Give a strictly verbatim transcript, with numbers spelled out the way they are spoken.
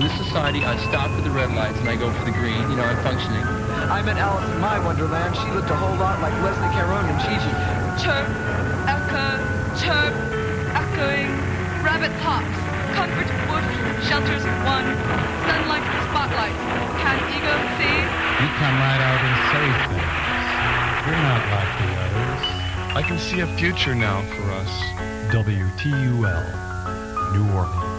this society, I stop for the red lights and I go for the green. You know, I'm functioning. I met Alice in my Wonderland. She looked a whole lot like Leslie Caron and Gigi. Chirp, echo, chirp, echoing. Rabbit pops. Comfort, woof, shelters, one. Sunlight, spotlight. Can ego see? You come right out and say things. You're not like the others. I can see a future now for us. W T U L, New Orleans.